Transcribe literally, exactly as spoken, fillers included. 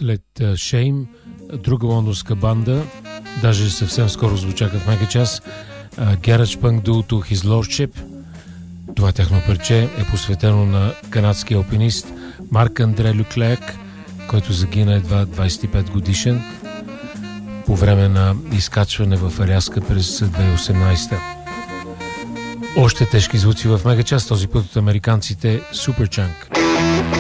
след Shame, друга лондонска банда, даже съвсем скоро звучаха в Мегачас, Garage Punk дуото His Lordship. Това тяхно парче е посветено на канадския алпинист Марк-Андре Люклек, който загина едва двайсет и пет годишен по време на изкачване в Аляска през две хиляди и осемнайсета. Още тежки звуци в Мегачас, този път от американците Superchunk.